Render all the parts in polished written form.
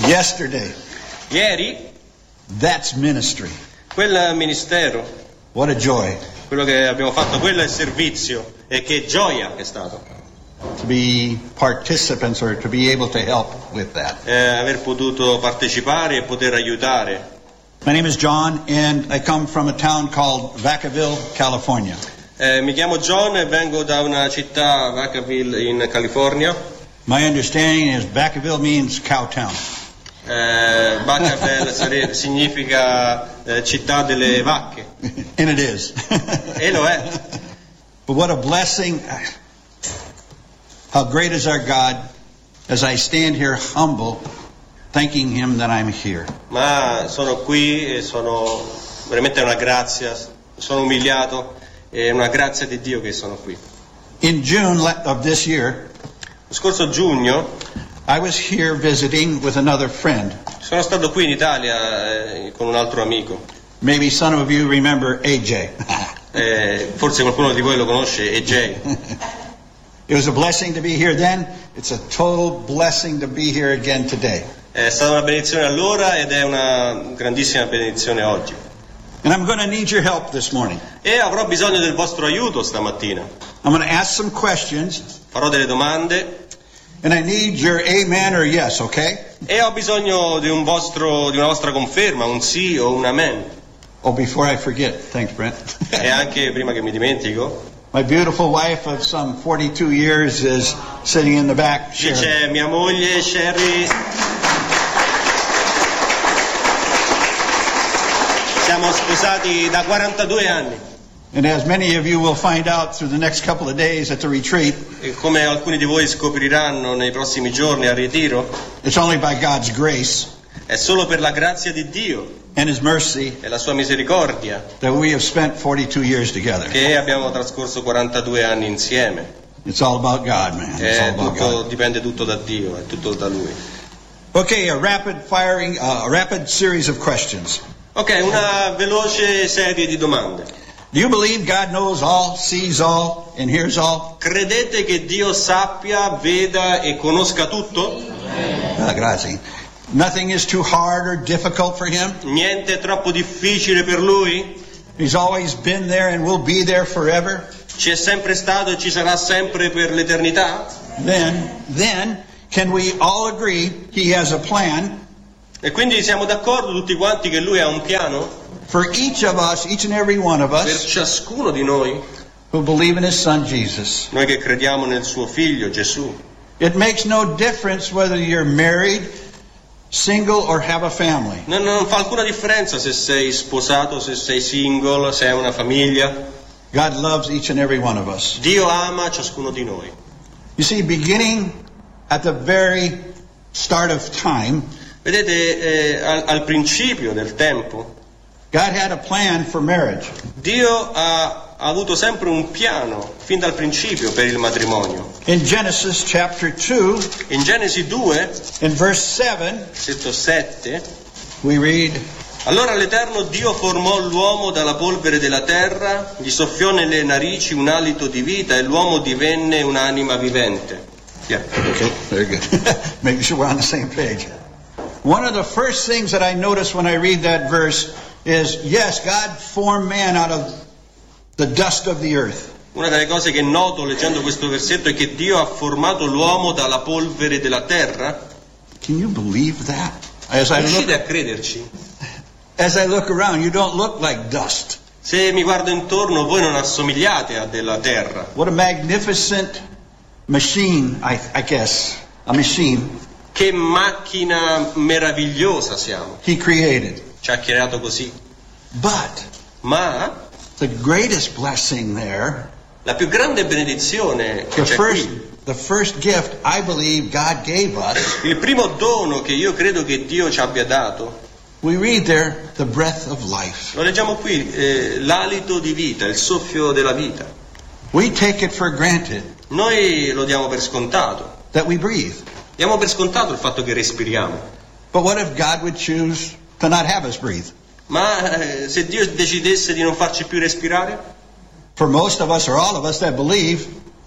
Yesterday. Ieri, That's ministry. quel è ministero, What a joy quello che abbiamo fatto, quello è servizio, e che gioia è stato to be participants or to be able to help with that. aver potuto partecipare e poter aiutare. My name is John and I come from a town called Vacaville, California. Mi chiamo John e vengo da una città, Vacaville, in California. My understanding is Vacaville means cow town. Vacaville significa città delle vacche, And it is. e lo è. But what a blessing. How great is our God as I stand here humble, thanking Him that I'm here. Ma sono qui e sono veramente una grazia, sono umiliato, è una grazia di Dio che sono qui. In June of this year, Lo scorso giugno I was here visiting with another friend. sono stato qui in Italia con un altro amico. Maybe some of you remember AJ. Forse qualcuno di voi lo conosce, AJ. It was a blessing to be here then. It's a total blessing to be here again today. È stata una benedizione allora ed è una grandissima benedizione oggi. And I'm going to need your help this morning. E avrò bisogno del vostro aiuto stamattina. I'm going to ask some questions, Farò delle domande and I need your amen or yes, okay? e ho bisogno di una vostra conferma, un sì o un amen. Oh, before I forget, thanks, Brent. E anche prima che mi dimentico, My beautiful wife of some 42 years is sitting in the back. qui Sharon. c'è mia moglie Sherry. Siamo sposati da 42 anni And as many of you will find out through the next couple of days at the retreat, e come alcuni di voi scopriranno nei prossimi giorni al ritiro, it's only by God's grace è solo per la grazia di Dio and His mercy e la sua misericordia that we have spent 42 years together. che abbiamo trascorso 42 anni insieme. It's all about God, man. It's all about God. Dipende tutto da Dio, è tutto da Lui. Okay, a rapid series of questions. Ok, una veloce serie di domande. Do you believe God knows all, sees all, and hears all? Credete che Dio sappia, veda e conosca tutto? Grazie. Nothing is too hard or difficult for Him. Niente è troppo difficile per Lui? He's always been there and will be there forever. Ci è sempre stato e ci sarà sempre per l'eternità? Then, can we all agree He has a plan E quindi siamo d'accordo tutti quanti che Lui ha un piano for each of us, each and every one of per us, ciascuno di noi, who believe in His Son Jesus? noi che crediamo nel suo Figlio Gesù. It makes no difference whether you're married, single, or have a family. Non fa alcuna differenza se sei sposato, se sei single, se hai una famiglia. God loves each and every one of us. Dio ama ciascuno di noi. You see, beginning at the very start of time, Vedete, al principio del tempo, God had a plan for marriage. Dio ha avuto sempre un piano, fin dal principio, per il matrimonio. In Genesis chapter 2, In Genesi 2, in verse 7, versetto 7, we read, allora l'Eterno Dio formò l'uomo dalla polvere della terra, gli soffiò nelle narici un alito di vita e l'uomo divenne un'anima vivente. Yeah. okay, very good. Making sure we're on the same page. One of the first things that I notice when I read that verse is, yes, God formed man out of the dust of the earth. Una delle cose che noto leggendo questo versetto è che Dio ha formato l'uomo dalla polvere della terra. Can you believe that? Riuscite a crederci? As I look around, you don't look like dust. Se mi guardo intorno, voi non assomigliate a della terra. What a magnificent machine, I guess, a machine Che macchina meravigliosa siamo. He created. Ci ha creato così. But Ma the greatest blessing there, la più grande benedizione che c'è qui, the first gift I believe God gave us, il primo dono che io credo che Dio ci abbia dato, we read there, the breath of life. lo leggiamo qui, l'alito di vita, il soffio della vita. We take it for granted Noi lo diamo per scontato. that we breathe. Diamo per scontato il fatto che respiriamo. But what if God would choose to not have us breathe? Ma se Dio decidesse di non farci più respirare? For most of us, or all of us that believe,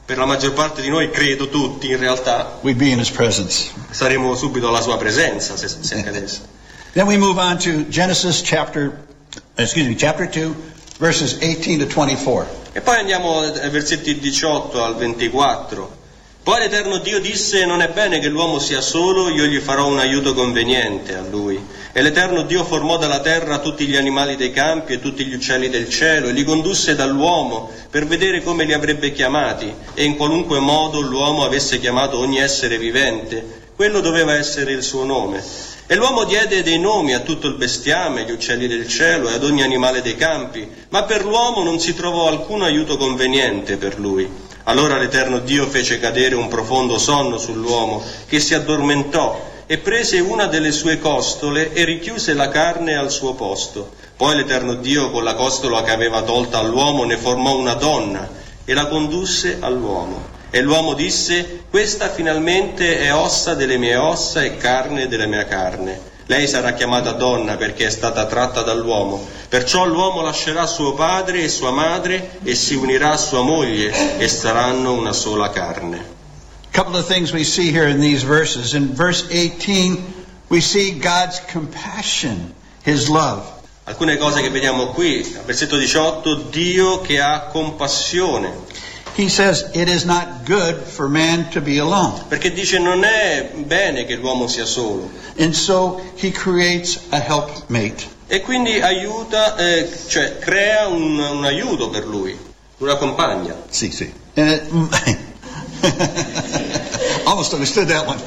per la maggior parte di noi, credo tutti in realtà, we'd be in his presence. saremo subito alla sua presenza se accadesse. Then we move on to Genesis chapter 2, verses 18 to 24. E poi andiamo ai versetti 18 al 24. Poi l'Eterno Dio disse: non è bene che l'uomo sia solo, io gli farò un aiuto conveniente a lui. E l'Eterno Dio formò dalla terra tutti gli animali dei campi e tutti gli uccelli del cielo e li condusse dall'uomo per vedere come li avrebbe chiamati, e in qualunque modo l'uomo avesse chiamato ogni essere vivente, quello doveva essere il suo nome. E l'uomo diede dei nomi a tutto il bestiame, agli uccelli del cielo e ad ogni animale dei campi, ma per l'uomo non si trovò alcun aiuto conveniente per lui. Allora l'Eterno Dio fece cadere un profondo sonno sull'uomo, che si addormentò, e prese una delle sue costole e richiuse la carne al suo posto. Poi l'Eterno Dio, con la costola che aveva tolta all'uomo, ne formò una donna e la condusse all'uomo. E l'uomo disse: questa finalmente è ossa delle mie ossa e carne della mia carne. Lei sarà chiamata donna perché è stata tratta dall'uomo. Perciò l'uomo lascerà suo padre e sua madre e si unirà a sua moglie e saranno una sola carne. A couple of things we see here in these verses. In verse 18, we see God's compassion, his love. Alcune cose che vediamo qui, al versetto 18, Dio che ha compassione. He says it is not good for man to be alone. Perché dice non è bene che l'uomo sia solo. And so he creates a helpmate. E quindi aiuta, cioè crea un aiuto per lui, una compagna. Sì. And it, almost understood that one.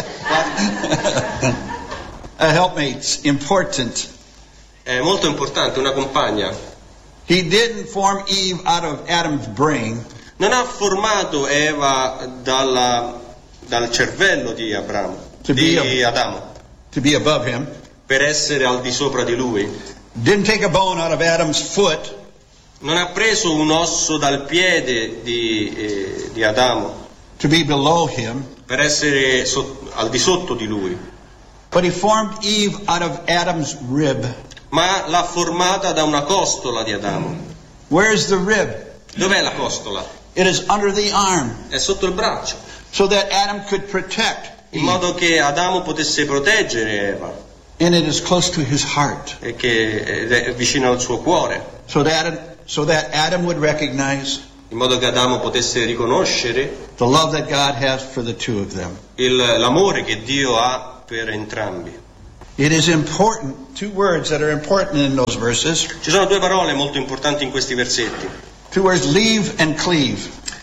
A helpmate's important. È molto importante, una compagna. He didn't form Eve out of Adam's brain. Non ha formato Eva dal cervello di Adamo, to be above him. per essere al di sopra di lui. Didn't take a bone out of Adam's foot. Non ha preso un osso dal piede di Adamo To be below him. per essere al di sotto di lui, But he formed Eve out of Adam's rib. ma l'ha formata da una costola di Adamo. Where's the rib? Dov'è la costola? It is under the arm, È sotto il braccio, so that Adam could protect in Eve. modo che Adamo potesse proteggere Eva, And it is close to his heart, e che è vicino al suo cuore, so that Adam would recognize in modo che Adamo potesse riconoscere the love that God has for the two of them. l'amore che Dio ha per entrambi. It is important, two words that are important in those verses, Ci sono due parole molto importanti in questi versetti. two words, leave and cleave.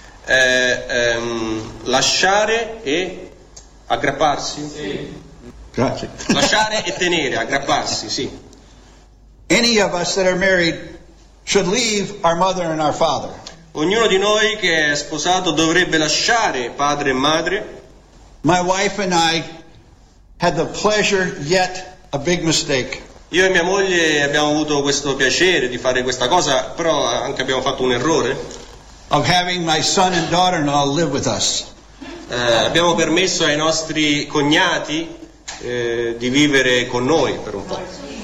Lasciare e aggrapparsi. Grazie. Lasciare e tenere, aggrapparsi, sì. Any of us that are married should leave our mother and our father. Ognuno di noi che è sposato dovrebbe lasciare padre e madre. My wife and I had the pleasure, yet a big mistake. Io e mia moglie abbiamo avuto questo piacere di fare questa cosa, però anche abbiamo fatto un errore. Of having my son and daughter-in-law live with us. Abbiamo permesso ai nostri cognati di vivere con noi per un po'.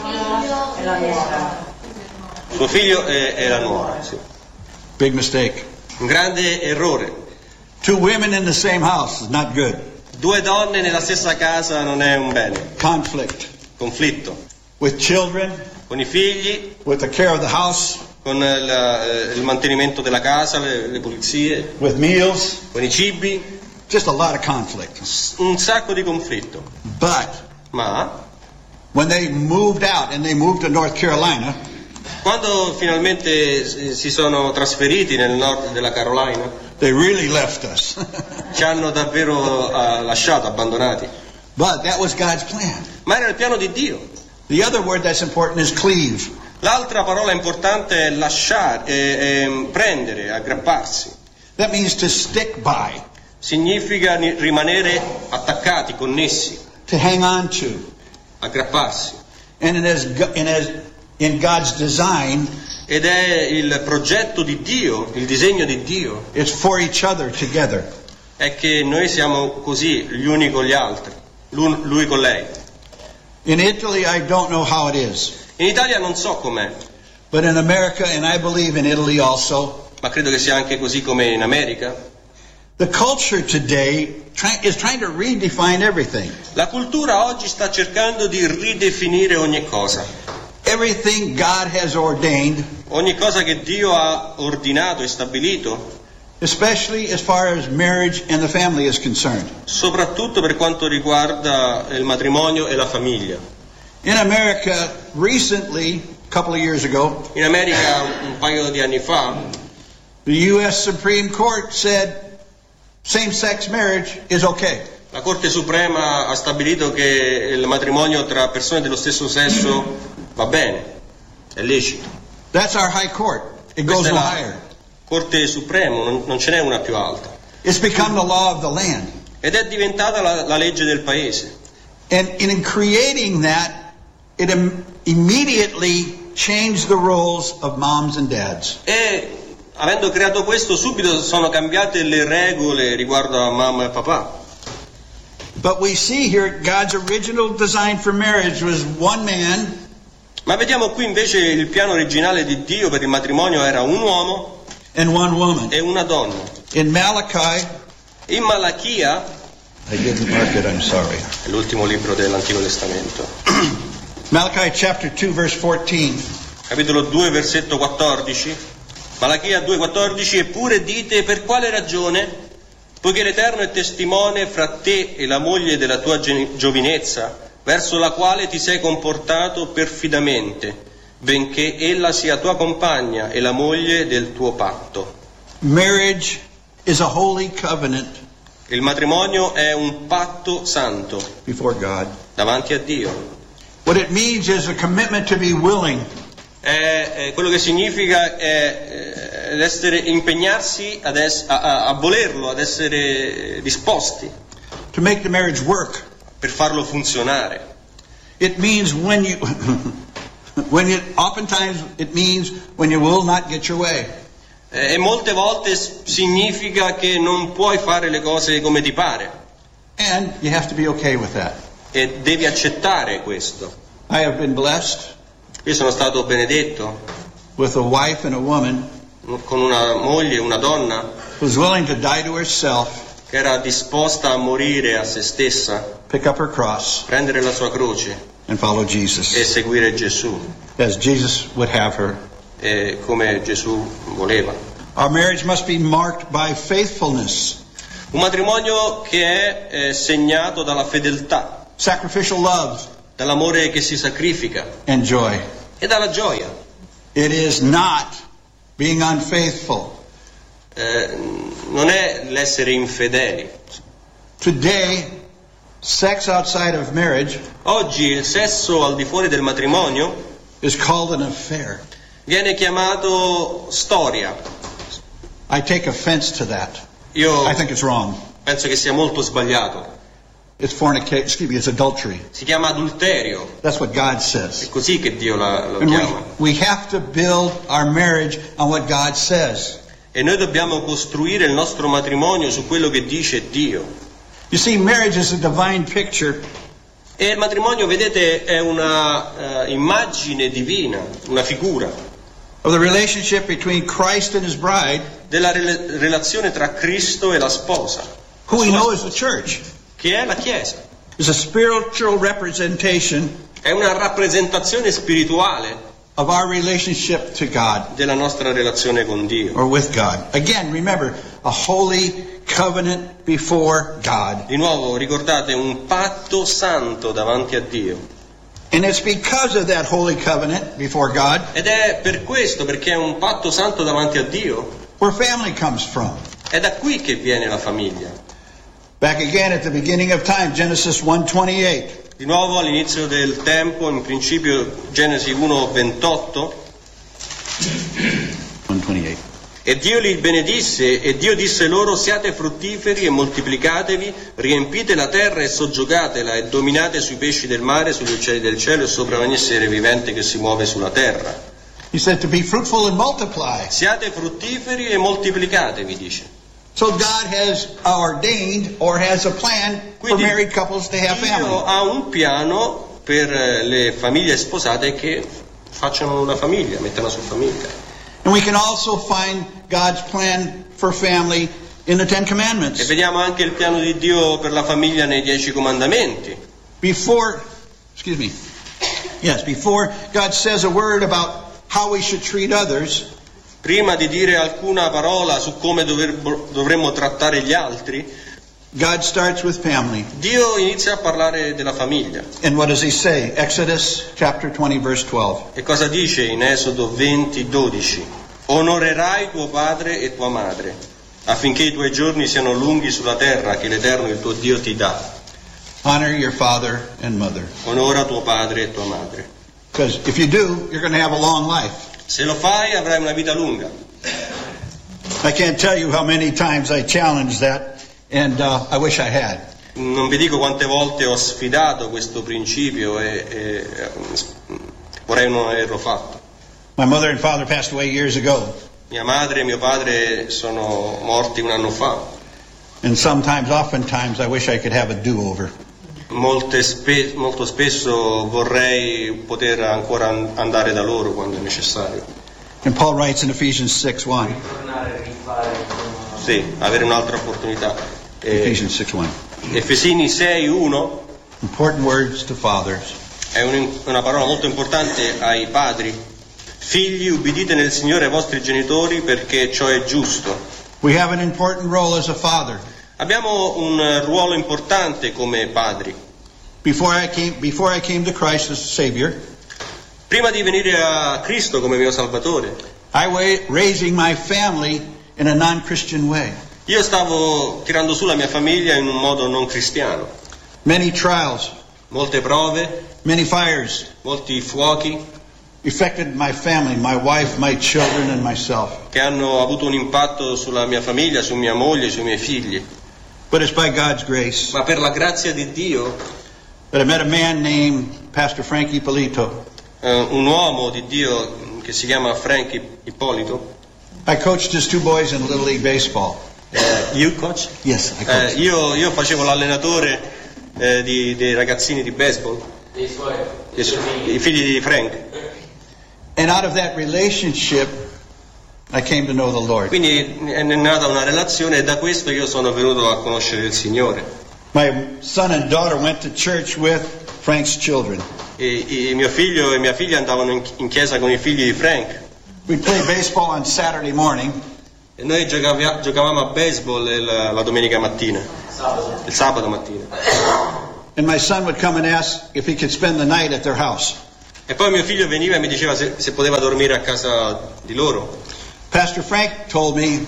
Suo figlio e la nuora, sì. Big mistake. Un grande errore. Two women in the same house is not good. Due donne nella stessa casa non è un bene. Conflict. Conflitto. With children, Con i figli, with the care of the house, con il mantenimento della casa, le pulizie, with meals, con i cibi, just a lot of conflict. un sacco di conflitto. But Ma when they moved out and they moved to North Carolina, quando finalmente si sono trasferiti nel nord della Carolina, they really left us. ci hanno davvero lasciato, abbandonati. But that was God's plan. Ma era il piano di Dio. The other word that's important is cleave. L'altra parola importante è lasciare, prendere, aggrapparsi. That means to stick by, Significa rimanere attaccati, connessi, to hang on to. aggrapparsi. And in God's design, Ed è il progetto di Dio, il disegno di Dio, it's for each other together. è che noi siamo così gli uni con gli altri, lui con lei. In Italy, I don't know how it is. In Italia non so com'è, But in America, and I believe in Italy also, ma credo che sia anche così come in America. The culture today is trying to redefine everything. La cultura oggi sta cercando di ridefinire ogni cosa. Everything God has ordained, Ogni cosa che Dio ha ordinato e stabilito, especially as far as marriage and the family is concerned. soprattutto per quanto riguarda il matrimonio e la famiglia. In America, recently, a couple of years ago, In America un paio di anni fa the U.S. Supreme Court said same-sex marriage is okay. la Corte Suprema ha stabilito che il matrimonio tra persone dello stesso sesso va bene, è lecito. That's our high court. It goes Questa è no la higher. Corte Suprema, non ce n'è una più alta. It's become the law of the land. Ed è diventata la legge del paese. And in creating that, it immediately changed the roles of moms and dads. E avendo creato questo, subito sono cambiate le regole riguardo a mamma e papà. But we see here God's original design for marriage was one man Ma vediamo qui invece il piano originale di Dio per il matrimonio era un uomo and one woman. e una donna. In Malachi, In Malachia, I didn't mark it, I'm sorry. è l'ultimo libro dell'Antico Testamento, Malachi chapter 2 verse 14. capitolo 2, versetto 14, Malachia 2,14, eppure dite per quale ragione, poiché l'Eterno è testimone fra te e la moglie della tua giovinezza, verso la quale ti sei comportato perfidamente, benché ella sia tua compagna e la moglie del tuo patto. Marriage is a holy covenant Il matrimonio è un patto santo before God. davanti a Dio. What it means is a commitment to be willing, Quello che significa è impegnarsi a volerlo, ad essere disposti to make the marriage work. per farlo funzionare. It means oftentimes it means when you will not get your way. E molte volte significa che non puoi fare le cose come ti pare And you have to be okay with that. e devi accettare questo. I have been blessed Io sono stato benedetto with a wife and a woman con una moglie e una donna who's willing to die to herself, che era disposta a morire a se stessa, pick up her cross, prendere la sua croce and follow e Jesus seguire Gesù, as Jesus would have her. come Gesù voleva. Our marriage must be marked by faithfulness, Un matrimonio che è segnato dalla fedeltà, sacrificial love, dall'amore che si sacrifica and joy. e dalla gioia. It is not being unfaithful. Non è l'essere infedeli. Today, sex outside of marriage Oggi il sesso al di fuori del matrimonio is called an affair. viene chiamato storia. I take offense to that. Io I think it's wrong. penso che sia molto sbagliato. It's fornication, excuse me, it's adultery. Si chiama adulterio, That's what God è says. così che Dio lo And chiama. we have to build our marriage on what God says. E noi dobbiamo costruire il nostro matrimonio su quello che dice Dio. You see, marriage is a divine picture E il matrimonio, vedete, è una immagine divina, una figura of the relationship between Christ and his bride, della relazione tra Cristo e la sposa, who we know is the church. che è la Chiesa. It's a spiritual representation È una rappresentazione spirituale of our relationship to God della nostra relazione con Dio. or with God. Again, remember, a holy covenant before God. Di nuovo, ricordate, un patto santo davanti a Dio. And it's because of that holy covenant before God Ed è per questo, perché è un patto santo davanti a Dio, where family comes from. è da qui che viene la famiglia. Back again at the beginning of time, Genesis 1:28. Di nuovo all'inizio del tempo, in principio Genesi 1:28, 1:28. e Dio li benedisse, e Dio disse loro: siate fruttiferi e moltiplicatevi, riempite la terra e soggiogatela, e dominate sui pesci del mare, sugli uccelli del cielo e sopra ogni essere vivente che si muove sulla terra. He said to be fruitful and multiply. Siate fruttiferi e moltiplicatevi, dice. So God has ordained or has a plan for Quindi married couples to have Dio family. ha un piano per le famiglie sposate che facciano una famiglia, mettano su famiglia. And we can also find God's plan for family in the Ten E Commandments. vediamo anche il piano di Dio per la famiglia nei 10 comandamenti. Before God says a word about how we should treat others, Prima di dire alcuna parola su come dovremmo trattare gli altri, God starts with family. Dio inizia a parlare della famiglia. And what does he say? Exodus chapter 20, verse 12. E cosa dice in Esodo 20:12? Onorerai tuo padre e tua madre, affinché i tuoi giorni siano lunghi sulla terra che l'Eterno il tuo Dio ti dà. Honor your father and mother. Onora tuo padre e tua madre. Because if you do, you're going to have a long life. Se lo fai avrai una vita lunga. I can't tell you how many times I challenged that, and I wish I had. Non vi dico quante volte ho sfidato questo principio e vorrei non averlo fatto. My mother and father passed away years ago, Mia madre e mio padre sono morti un anno fa. and oftentimes, I wish I could have a do-over. Molto spesso vorrei poter ancora andare da loro quando è necessario. And Paul writes in Ephesians 6:1. Sì, avere un'altra opportunità. Ephesians 6:1. Efesini 6:1 Important words to fathers. è una parola molto importante ai padri. Figli, ubbidite nel Signore ai vostri genitori perché ciò è giusto. We have an important role as a father. Abbiamo un ruolo importante come padri. Before I came to Christ as Savior, Prima di venire a Cristo come mio Salvatore, raising my family in a non-Christian way. io stavo tirando su la mia famiglia in un modo non cristiano. Many trials, Molte prove, many fires molti fuochi affected my family, my wife, my children, and myself. che hanno avuto un impatto sulla mia famiglia, su mia moglie, sui miei figli. But it's by God's grace Ma per la grazia di Dio, that I met a man named Pastor Frank Ippolito. un uomo di Dio che si chiama Frank Ippolito. I coached his two boys in Little League Baseball. You coach? Yes, I coached. Io facevo l'allenatore dei ragazzini di baseball, i figli di Frank. And out of that relationship, I came to know the Lord. Quindi è nata una relazione e da questo io sono venuto a conoscere il Signore. My son and daughter went to church with Frank's children. E mio figlio e mia figlia andavano in chiesa con i figli di Frank. We played baseball on Saturday morning, E noi giocavamo a baseball la domenica mattina, il sabato mattina. and my son would come and ask if he could spend the night at their house. E poi mio figlio veniva e mi diceva se poteva dormire a casa di loro. Pastor Frank told me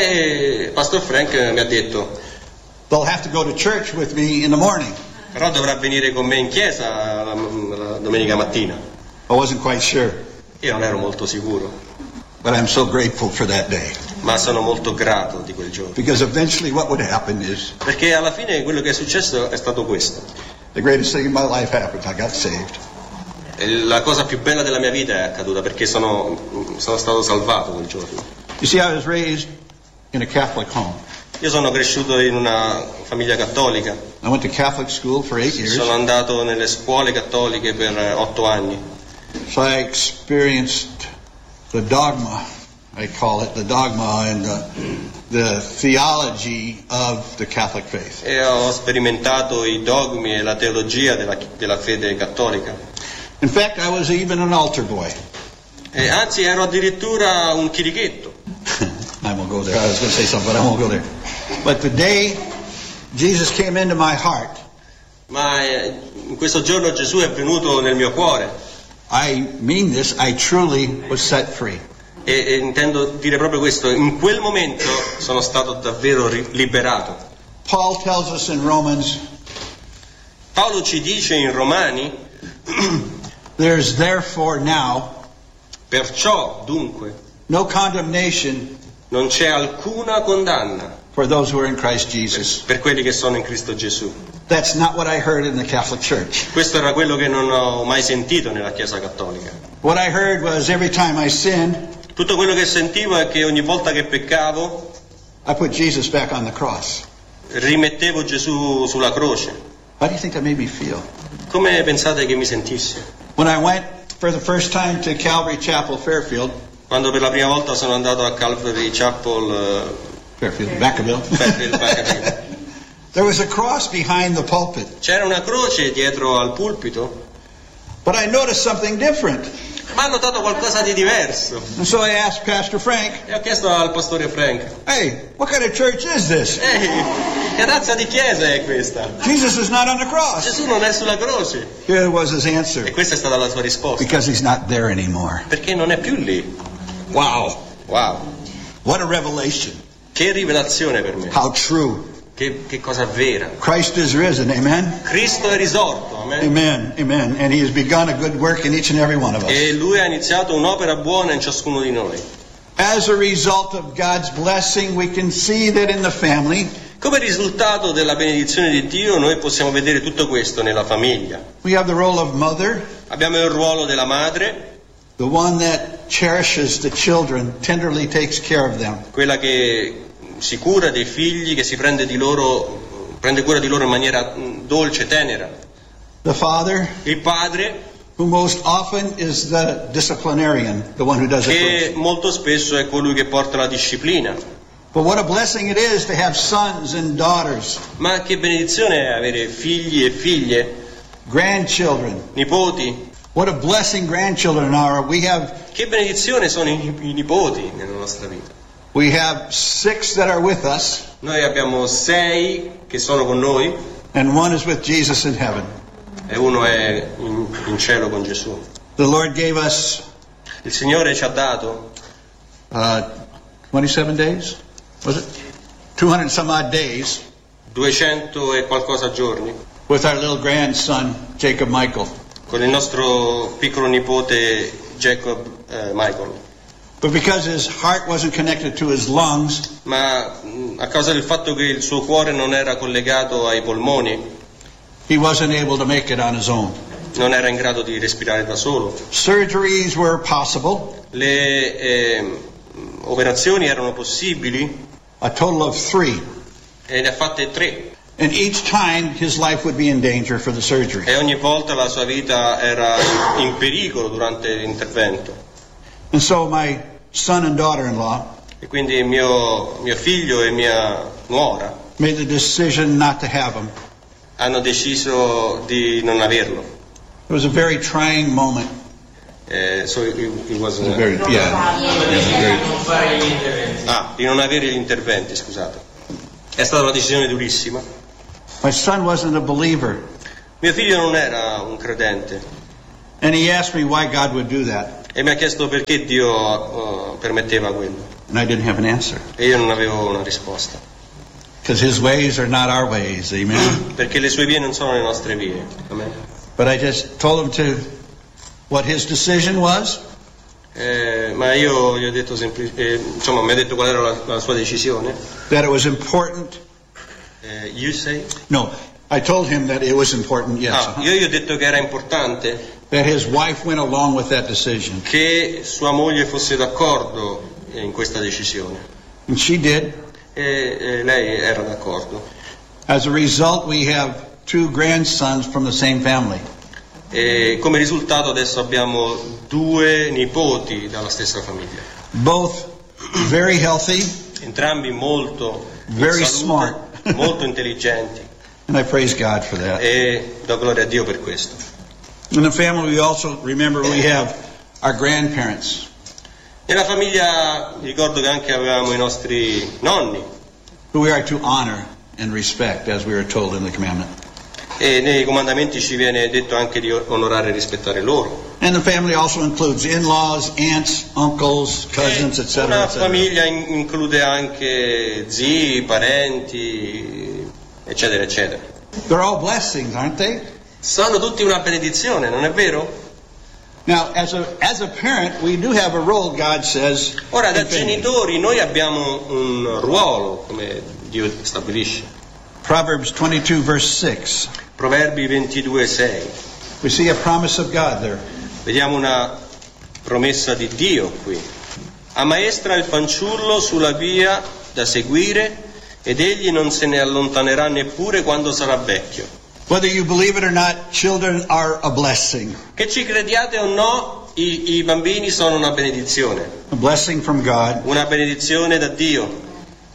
E Pastor Frank mi ha detto, they'll have to go to church with me in the morning. però dovrà venire con me in chiesa la domenica mattina. I wasn't quite sure, Io non ero molto sicuro, but I'm so grateful for that day. ma sono molto grato di quel giorno. Because eventually what would happen is Perché alla fine quello che è successo è stato questo. the greatest thing in my life happened. I got saved. E la cosa più bella della mia vita è accaduta perché sono stato salvato quel giorno. You see, I was raised in a Catholic home. Io sono cresciuto in una famiglia cattolica, I went to Catholic school for 8 years, sono andato nelle scuole cattoliche per 8 anni. so I experienced the dogma, I call it the dogma, and the theology of the Catholic faith. E ho sperimentato i dogmi e la teologia della fede cattolica. In fact, I was even an altar boy. E anzi ero addirittura un chirichetto. I won't go there. I was going to say something, but I won't go there. But the day Jesus came into my heart, Ma in questo giorno Gesù è venuto nel mio cuore I mean this, I truly was set free. e intendo dire proprio questo. In quel momento sono stato davvero liberato. Paul tells us in Romans, Paolo ci dice in Romani, there's therefore now perciò dunque no condemnation non c'è alcuna condanna for those who are in Christ Jesus. per quelli che sono in Cristo Gesù. That's not what I heard in the Catholic Church. Questo era quello che non ho mai sentito nella Chiesa Cattolica. What I heard was every time I sinned, Tutto quello che sentivo è che ogni volta che peccavo I put Jesus back on the cross. rimettevo Gesù sulla croce. How do you think that made me feel? Come pensate che mi sentissi? When I went for the first time to Calvary Chapel, Fairfield, Quando per la prima volta sono andato a Calvary Chapel Vacaville. There was a cross behind the pulpit. C'era una croce dietro al pulpito, But I noticed something different. ma ho notato qualcosa di diverso. And so I asked Pastor Frank, E ho chiesto al pastore Frank, hey, what kind of church is this? ehi, che razza di chiesa è questa? Jesus is not on the cross. Gesù non è sulla croce. Here was his answer. E questa è stata la sua risposta. Because he's not there anymore. Perché non è più lì. Wow. Wow, What a revelation. che rivelazione per me. How true. Che cosa vera. Christ is risen. Amen. Cristo è risorto, amen. Amen. Amen. And he has begun a good work in each and every one of us. E lui ha iniziato un'opera buona in ciascuno di noi. As a result of God's blessing, we can see that in the family, Come risultato della benedizione di Dio noi possiamo vedere tutto questo nella famiglia. we have the role of mother, Abbiamo il ruolo della madre, the one that cherishes the children, tenderly takes care of them. quella che si cura dei figli, che si prende cura di loro in maniera dolce, tenera. The father, Il padre, who most often is the disciplinarian, the one who does it che first. molto spesso è colui che porta la disciplina. But what a blessing it is to have sons and daughters, Ma che benedizione è avere figli e figlie, grandchildren. nipoti. What a blessing grandchildren are. We have Che benedizione sono i nipoti nella nostra vita. 6 that are with us, Noi abbiamo 6 che sono con noi and one is with Jesus in heaven. e uno è in cielo con Gesù. The Lord gave us Il Signore ci ha dato 27 days, was it? 200 and some odd days 200 e qualcosa giorni with our little grandson, Jacob Michael. con il nostro piccolo nipote Jacob Michael. But because his heart wasn't connected to his lungs, Ma a causa del fatto che il suo cuore non era collegato ai polmoni, he wasn't able to make it on his own. non era in grado di respirare da solo. Surgeries were possible, Le operazioni erano possibili a total of 3. e ne ha fatte 3. And each time his life would be in danger for the surgery. E ogni volta la sua vita era in pericolo durante l'intervento. And so my son and daughter-in-law E quindi mio figlio e mia nuora made the decision not to have him. hanno deciso di non averlo. It was a very trying moment. So it was, Very, di non avere gli interventi, scusate. È stata una decisione durissima. My son wasn't a believer, Mio figlio non era un credente and he asked me why God would do that, e mi ha chiesto perché Dio permetteva quello. and I didn't have an answer. E io non avevo una risposta. Because his ways are not our ways, amen? Perché le sue vie non sono le nostre vie. Amen. But I just told him what his decision was, Ma io gli ho detto insomma, mi ha detto qual era la sua decisione. that it was important. You say? No, I told him that it was important, yes. Io gli ho detto che era importante That his wife went along with that decision. che sua moglie fosse d'accordo in questa decisione. And she did. E lei era d'accordo. As a result, we have 2 grandsons from the same family. E come risultato adesso abbiamo 2 nipoti dalla stessa famiglia. Both very healthy, Entrambi molto in very salute, smart. molto intelligenti. And I praise God for that. E do gloria a Dio per questo. In the family, we also remember we have our grandparents Nella famiglia ricordo che anche avevamo i nostri nonni who we are to honor and respect, as we are told in the commandment. e nei comandamenti ci viene detto anche di onorare e rispettare loro. And the family also includes in-laws, aunts, uncles, cousins, etc. Una famiglia include anche zii, parenti, eccetera, eccetera. They're all blessings, aren't they? Sono tutti una benedizione, non è vero? Now, as a parent, we do have a role, God says. Ora, da in family. genitori noi abbiamo un ruolo, come Dio stabilisce. Proverbs 22, verse 6. Proverbi 22:6. We see a promise of God there. Vediamo una promessa di Dio qui. Ammaestra il fanciullo sulla via da seguire ed egli non se ne allontanerà neppure quando sarà vecchio. Whether you believe it or not, children are a blessing. Che ci crediate o no, i bambini sono una benedizione A blessing from God. da Dio.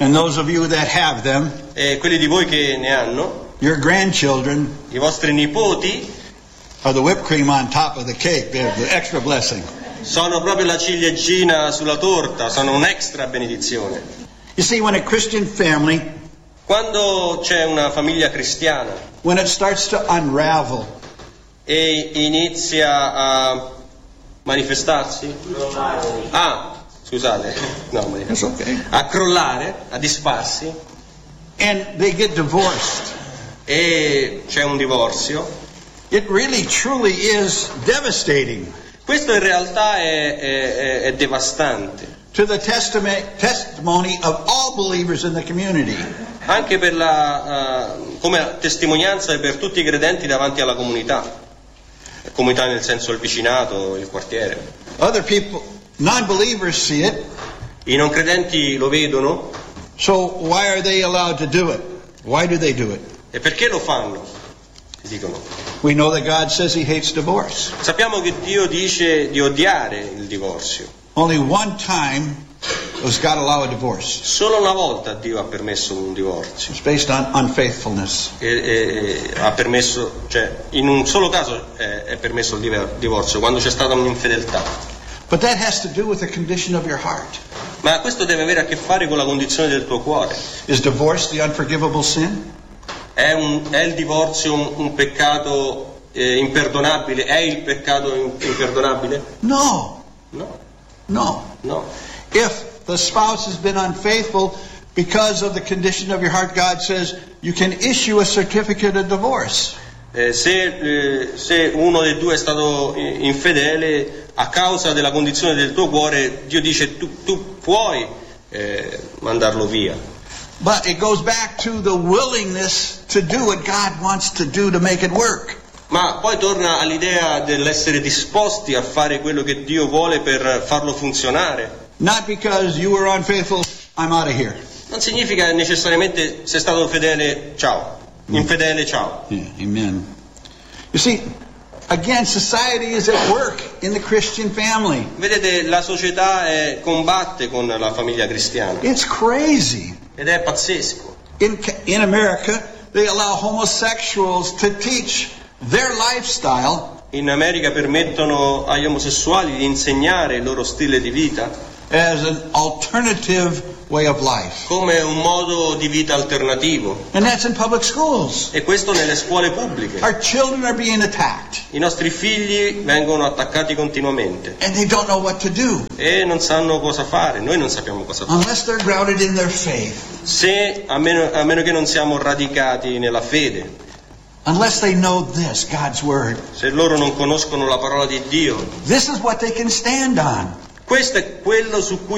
And those of you that have them, e quelli di voi che ne hanno, your grandchildren i vostri nipoti, are the whipped cream on top of the cake. They're the extra blessing. sono proprio la ciliegina sulla torta, sono un'extra benedizione. You see, when a Christian family, Quando c'è una famiglia cristiana when it starts to unravel, e inizia a manifestarsi, scusate, no, it's okay, a crollare, a disfarsi, and they get divorced, e c'è un divorzio, it really truly is devastating questo in realtà è devastante, to the testimony of all believers in the community. anche per come testimonianza per tutti i credenti davanti alla comunità nel senso il vicinato, il quartiere. Other people, non-believers see it, I non credenti lo vedono, so why are they allowed to do it? Why do they do it? e perché lo fanno? Dicono. We know that God says He hates divorce. Sappiamo che Dio dice di odiare il divorzio. Only one time does God allow a divorce. Solo una volta Dio ha permesso un divorzio. It's based on unfaithfulness. Ha permesso, cioè in un solo caso è permesso il divorzio, quando c'è stata un'infedeltà. But that has to do with the condition of your heart. Ma questo deve avere a che fare con la condizione del tuo cuore. Is divorce the unforgivable sin? È il divorzio un peccato imperdonabile? È il peccato imperdonabile? No. No, No. no. If the spouse has been unfaithful because of the condition of your heart, God says you can issue a certificate of divorce. Se uno dei due è stato infedele a causa della condizione del tuo cuore, Dio dice tu puoi mandarlo via. But it goes back to the willingness to do what God wants to do to make it work. Ma poi torna all'idea dell'essere disposti a fare quello che Dio vuole per farlo funzionare. Not because you were unfaithful, I'm out of here. Non significa necessariamente sei stato fedele, ciao. Infedele, ciao. Yeah, amen. You see, again, society is at work in the Christian family. Vedete, la società combatte con la famiglia cristiana. It's crazy. Ed è pazzesco. In America, they allow homosexuals to teach their lifestyle In America permettono agli omosessuali di insegnare il loro stile di vita as an alternative way of life. come un modo di vita alternativo. And that's in public schools. E questo nelle scuole pubbliche. Our children are being attacked. I nostri figli vengono attaccati continuamente And they don't know what to do e non sanno cosa fare, noi non sappiamo cosa fare. unless they're grounded in their faith. A meno che non siamo radicati nella fede, Unless they know this, God's Word. se loro non conoscono la parola di Dio, This is what they can stand on. questo è quello su cui